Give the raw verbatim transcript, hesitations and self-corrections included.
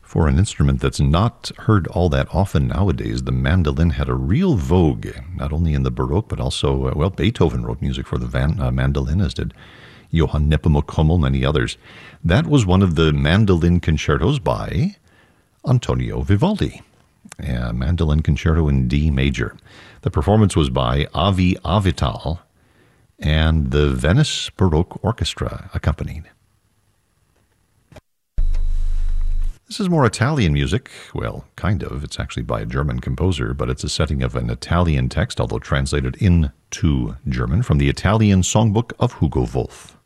For an instrument that's not heard all that often nowadays, the mandolin had a real vogue, not only in the Baroque, but also, uh, well, Beethoven wrote music for the van, uh, mandolin, as did Johann Nepomuk Hummel, many others. That was one of the mandolin concertos by Antonio Vivaldi, a mandolin concerto in D major. The performance was by Avi Avital, and the Venice Baroque Orchestra accompanied. This is more Italian music. Well, kind of. It's actually by a German composer, but it's a setting of an Italian text, although translated into German, from the Italian Songbook of Hugo Wolf.